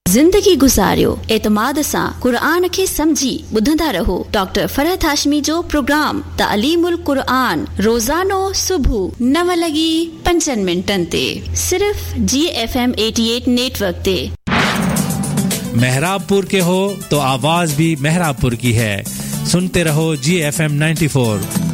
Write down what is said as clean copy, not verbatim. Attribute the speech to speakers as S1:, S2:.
S1: ज़िंदगी गुज़ारियो एतमाद सां क़ुरान खे समझी ॿुधंदा रहो डॉक्टर फरहत हाशमी जो प्रोग्राम तालीमुल क़ुरान रोज़ानो सुबुह 9:05 ते सिर्फ GFM 88 नेटवर्क ते।
S2: मेहराबपुर के हो तो आवाज भी मेहराबपुर की है। सुनते रहो GFM 94।